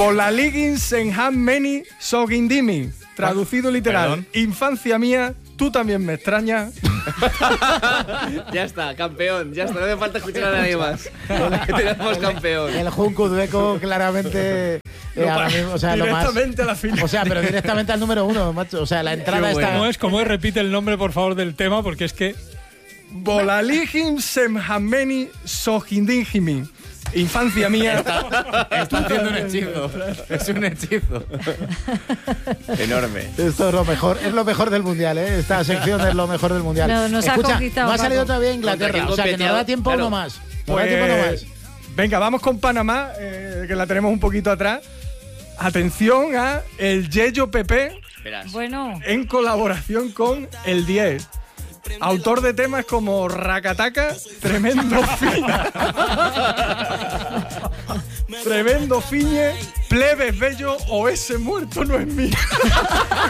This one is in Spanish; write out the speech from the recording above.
Volaliggins en Hammeni Sogindimi. Traducido literal. Perdón. Infancia mía, tú también me extrañas. Ya está, campeón. Ya está, no hace falta escuchar a nadie más. Tenemos campeón. El Junco Uzbeko claramente ahora mismo, o sea, lo más, Directamente a la final. o sea, pero directamente al número 1, macho. O sea, la entrada está. ¿Cómo es? Repite el nombre, por favor, del tema, porque es que... Volaliggins en Hammeni Sogindimi. Infancia mía. Está haciendo un hechizo. Es un hechizo. Enorme. Esto es lo mejor del mundial, ¿eh? Esta sección es lo mejor del mundial. No, nos ha Escucha, conquistado, no ha salido Paco. todavía Inglaterra, o sea, que nos da tiempo Claro. uno más. Nos da tiempo uno más. Venga, vamos con Panamá, que la tenemos un poquito atrás. Atención a el Yeyo Pepe Verás. Bueno, en colaboración con el 10. Autor de temas como Racataca, Tremendo Fiñe, Tremendo Fiñe, Plebes Bello o Ese Muerto No Es Mío.